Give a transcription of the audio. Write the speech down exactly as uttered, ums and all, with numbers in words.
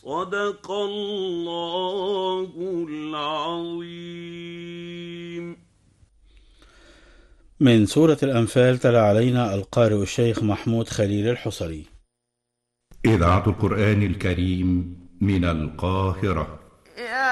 صدق الله العظيم. من سورة الأنفال تلا علينا القارئ الشيخ محمود خليل الحصري. إذاعة القرآن الكريم من القاهرة.